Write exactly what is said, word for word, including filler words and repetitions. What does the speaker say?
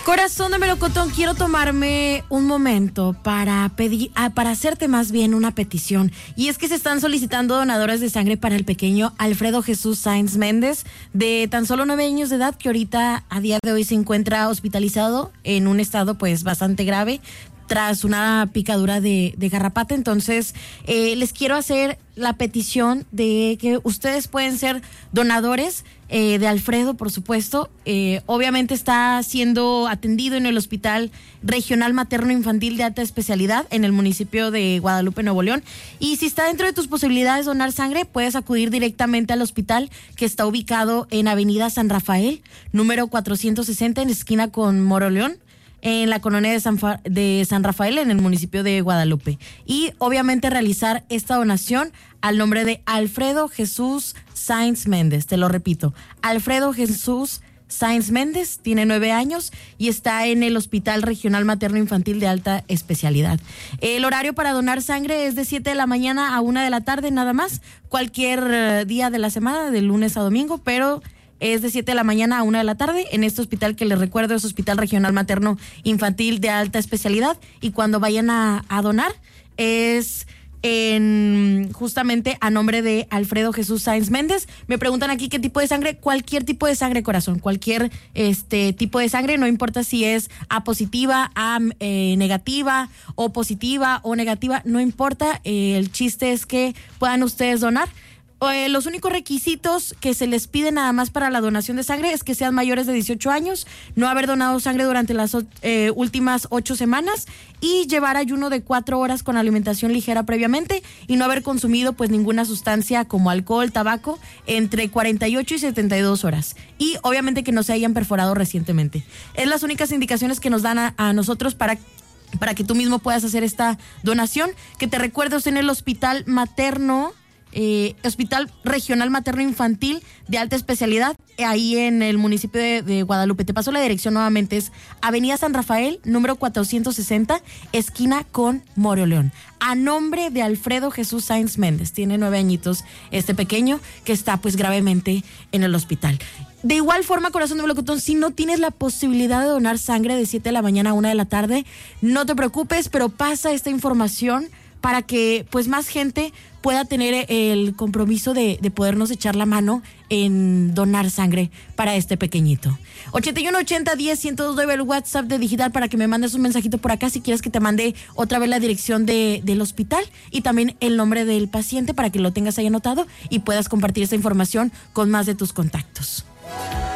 Corazón de melocotón, quiero tomarme un momento para pedir, ah, para hacerte más bien una petición. Y es que se están solicitando donadores de sangre para el pequeño Alfredo Jesús Sáenz Méndez, de tan solo nueve años de edad, que ahorita a día de hoy se encuentra hospitalizado en un estado pues bastante grave tras una picadura de, de garrapata. Entonces, eh, les quiero hacer la petición de que ustedes pueden ser donadores eh, de Alfredo, por supuesto. Eh, obviamente está siendo atendido en el Hospital Regional Materno Infantil de Alta Especialidad en el municipio de Guadalupe, Nuevo León. Y si está dentro de tus posibilidades donar sangre, puedes acudir directamente al hospital, que está ubicado en Avenida San Rafael, número cuatrocientos sesenta, en esquina con Moroleón, en la colonia de San, Fa- de San Rafael, en el municipio de Guadalupe. Y obviamente realizar esta donación al nombre de Alfredo Jesús Sáenz Méndez. Te lo repito, Alfredo Jesús Sáenz Méndez, tiene nueve años y está en el Hospital Regional Materno Infantil de Alta Especialidad. El horario para donar sangre es de siete de la mañana a una de la tarde, nada más. Cualquier eh, día de la semana, de lunes a domingo, pero es de siete de la mañana a una de la tarde en este hospital, que les recuerdo es Hospital Regional Materno Infantil de Alta Especialidad. Y cuando vayan a, a donar es en justamente a nombre de Alfredo Jesús Sáenz Méndez. Me preguntan aquí qué tipo de sangre. Cualquier tipo de sangre, corazón, cualquier este tipo de sangre, no importa si es A positiva, A eh, negativa, O positiva o negativa, no importa. Eh, el chiste es que puedan ustedes donar. Eh, los únicos requisitos que se les pide nada más para la donación de sangre es que sean mayores de dieciocho años, no haber donado sangre durante las eh, últimas ocho semanas y llevar ayuno de cuatro horas con alimentación ligera previamente y no haber consumido pues ninguna sustancia como alcohol, tabaco, entre cuarenta y ocho y setenta y dos horas. Y obviamente que no se hayan perforado recientemente. Es las únicas indicaciones que nos dan a, a nosotros para para que tú mismo puedas hacer esta donación, que te recuerdo es en el Hospital Materno Eh, Hospital Regional Materno Infantil de Alta Especialidad, ahí en el municipio de, de Guadalupe. Te paso la dirección nuevamente, es Avenida San Rafael, número cuatrocientos sesenta, esquina con Moroleón. A nombre de Alfredo Jesús Sáenz Méndez, tiene nueve añitos este pequeño que está pues gravemente en el hospital. De igual forma, corazón de melocotón, si no tienes la posibilidad de donar sangre de siete de la mañana a una de la tarde, no te preocupes, pero pasa esta información para que pues más gente pueda tener el compromiso de, de podernos echar la mano en donar sangre para este pequeñito. ochenta y uno ochenta diez ciento dos nueve, el WhatsApp de Digital, para que me mandes un mensajito por acá si quieres que te mande otra vez la dirección de, del hospital y también el nombre del paciente para que lo tengas ahí anotado y puedas compartir esta información con más de tus contactos.